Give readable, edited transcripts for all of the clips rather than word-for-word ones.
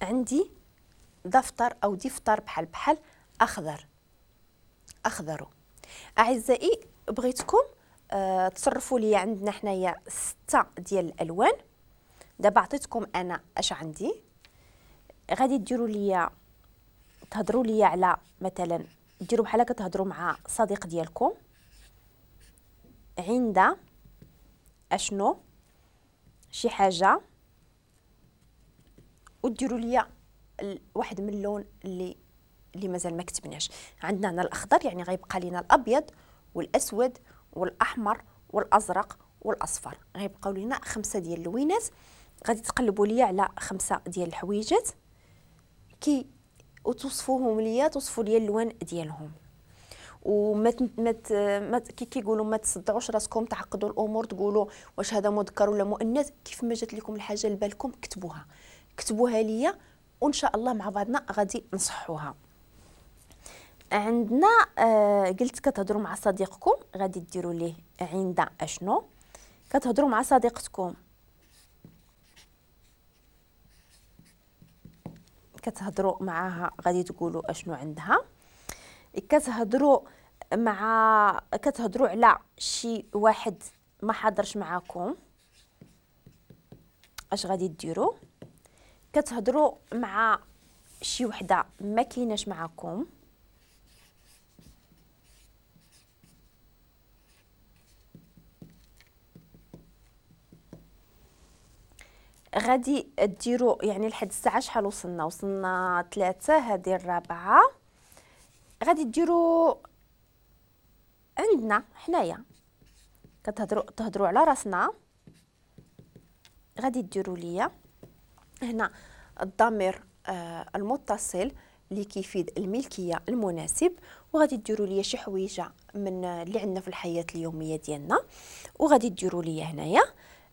عندي دفتر او دفتر بحال اخضر. اعزائي بغيتكم تصرفوا لي عندنا حنايا 6 ديال الالوان. دابا عطيتكم انا اش عندي، غادي ديروا لي تهضروا لي على مثلا ديروا بحال هكا تهضروا مع صديق ديالكم عند اشنو شي حاجه، وديروا لي واحد من اللون اللي مازال ما كتبناش. عندنا هنا الاخضر، يعني غيبقى لينا الابيض والاسود والاحمر والازرق والاصفر، غيبقاو لينا 5 ديال اللوينات. غادي تقلبوا لي على 5 ديال الحويجات كي وتوصفوهم ليا، توصفوا لي اللون ديالهم. وما كي كيقولوا ما تصدعوش راسكم، تعقدوا الامور تقولوا واش هذا مذكر ولا مؤنث. كيف ما جات لكم الحاجه لبالكم كتبوها ليا، وان شاء الله مع بعضنا غادي نصحوها. عندنا قلت كتهضروا مع صديقكم، غادي ديروا ليه عند اشنو. كتهضروا مع صديقتكم كتهضروا معاها، غادي تقولوا اشنو عندها. كتهضروا على شي واحد ما حاضرش معاكم، اش غادي ديروا. كتهضروا مع شي وحده ما كايناش معاكم، غادي ديروا يعني لحد الساعه شحال وصلنا 3، هذه 4. غادي ديروا عندنا حنايا تهضروا على راسنا. غادي ديروا ليا هنا الضمير المتصل اللي كيفيد الملكيه المناسب، وغادي ديروا ليا شي حويجه من اللي عندنا في الحياه اليوميه ديالنا، وغادي ديروا ليا هنايا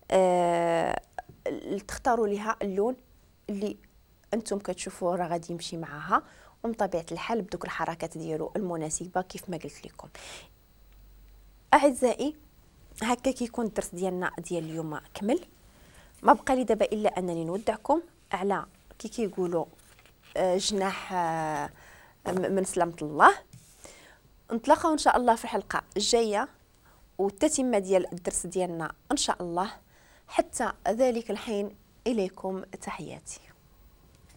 تختاروا ليها اللون اللي انتم كتشوفوا راه غادي يمشي معاها، ومن طبيعه الحال بدوك الحركات ديالو المناسبه كيف ما قلت لكم. اعزائي هكا كيكون الدرس ديالنا ديال اليوم كمل. ما بقى لي دابا الا انني نودعكم على كيقولوا جناح من سلامه الله. نتلاقاو ان شاء الله في الحلقه الجايه والتتمه ديال الدرس ديالنا ان شاء الله. حتى ذلك الحين اليكم تحياتي.